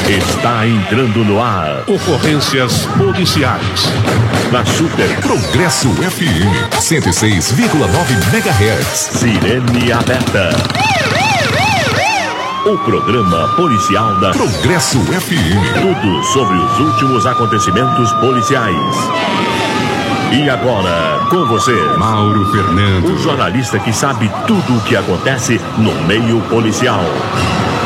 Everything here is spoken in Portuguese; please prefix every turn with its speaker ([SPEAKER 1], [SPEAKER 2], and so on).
[SPEAKER 1] Está entrando no ar.
[SPEAKER 2] Ocorrências policiais.
[SPEAKER 1] Na Super
[SPEAKER 3] Progresso FM 106,9 MHz.
[SPEAKER 1] Sirene Aberta. O programa policial da
[SPEAKER 3] Progresso FM.
[SPEAKER 1] Tudo sobre os últimos acontecimentos policiais. E agora, com você,
[SPEAKER 3] Mauro Fernando,
[SPEAKER 1] o jornalista que sabe tudo o que acontece no meio policial.